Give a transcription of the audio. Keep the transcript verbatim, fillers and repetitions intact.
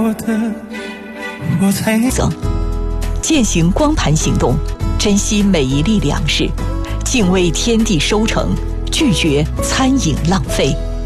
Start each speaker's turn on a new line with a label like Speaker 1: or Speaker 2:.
Speaker 1: 我的，我猜你
Speaker 2: 走，践行光盘行动，珍惜每一粒粮食，敬畏天地收成，拒绝餐饮浪费。